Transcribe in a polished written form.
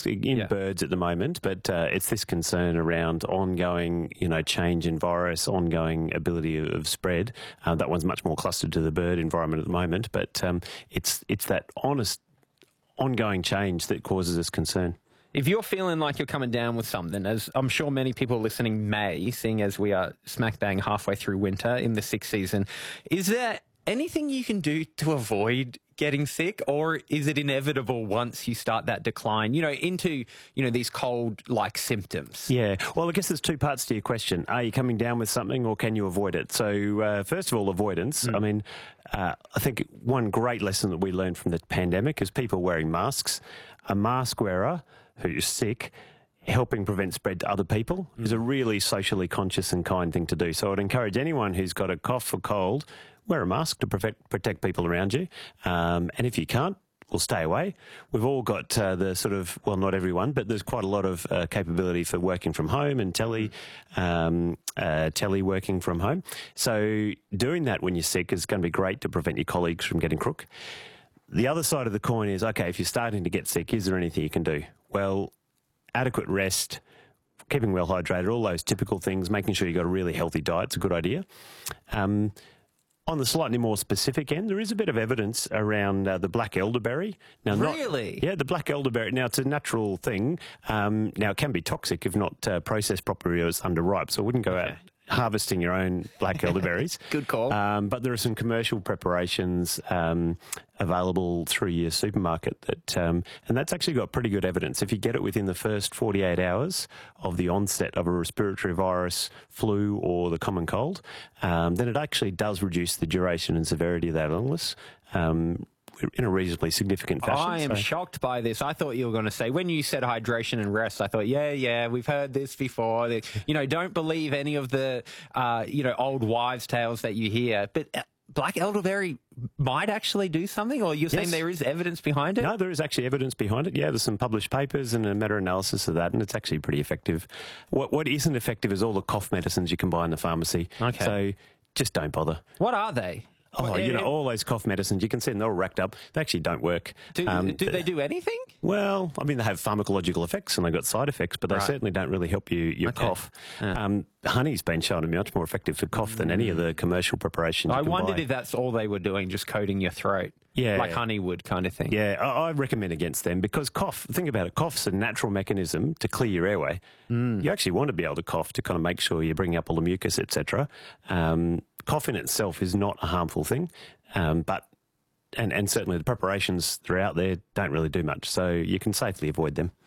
masks in birds at the moment, but it's this concern around ongoing, change in virus, ongoing ability of spread. That one's much more clustered to the bird environment at the moment, but it's that honest, ongoing change that causes us concern. If you're feeling like you're coming down with something, as I'm sure many people listening may, seeing as we are smack bang halfway through winter in the sick season, is there anything you can do to avoid getting sick, or is it inevitable once you start that decline, into, these cold-like symptoms? Yeah. Well, I guess there's two parts to your question. Are you coming down with something, or can you avoid it? So, first of all, avoidance. I mean, I think one great lesson that we learned from the pandemic is people wearing masks. A mask wearer who's sick, helping prevent spread to other people is a really socially conscious and kind thing to do. So I'd encourage anyone who's got a cough or cold, wear a mask to protect people around you. And if you can't, well, stay away. We've all got the sort of, well, not everyone, but there's quite a lot of capability for working from home and tele working from home. So doing that when you're sick is going to be great to prevent your colleagues from getting crook. The other side of the coin is, okay, if you're starting to get sick, is there anything you can do? Well, adequate rest, keeping well hydrated, all those typical things, making sure you've got a really healthy diet is a good idea. On the slightly more specific end, there is a bit of evidence around the black elderberry. Now, really? Yeah, the black elderberry. Now, it's a natural thing. Now, it can be toxic if not processed properly or it's underripe, so I wouldn't go out harvesting your own black elderberries. Good call. But there are some commercial preparations available through your supermarket that, and that's actually got pretty good evidence. If you get it within the first 48 hours of the onset of a respiratory virus, flu, or the common cold, then it actually does reduce the duration and severity of that illness. In a reasonably significant fashion. I am shocked by this. I thought you were going to say, when you said hydration and rest, I thought, yeah, we've heard this before. Don't believe any of the, old wives' tales that you hear. But black elderberry might actually do something, or you're saying there is evidence behind it? No, there is actually evidence behind it. Yeah, there's some published papers and a meta-analysis of that, and it's actually pretty effective. What isn't effective is all the cough medicines you can buy in the pharmacy. Okay. So just don't bother. What are they? Oh, all those cough medicines, you can see them, they're all racked up. They actually don't work. Do they do anything? Well, I mean, they have pharmacological effects and they've got side effects, but they certainly don't really help your cough. Honey's been shown to be much more effective for cough than any of the commercial preparations you can wondered buy. if that's all they were doing, just coating your throat. Yeah. Like honey would kind of thing. Yeah, I recommend against them because think about it, cough's a natural mechanism to clear your airway. You actually want to be able to cough to kind of make sure you're bringing up all the mucus, etc. Cough in itself is not a harmful thing, but certainly the preparations that are out there don't really do much, so you can safely avoid them.